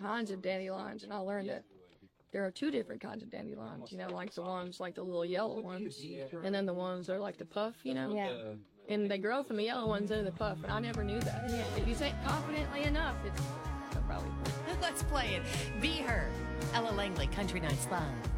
kinds of dandelions, and I learned that there are two different kinds of dandelions, like the ones, like the little yellow ones, and then the ones that are like the puff, Yeah. And they grow from the yellow ones into the puff, and I never knew that. Yeah. If you say it confidently enough, it's probably. Let's play it. Be Her. Ella Langley, Country Nights Live.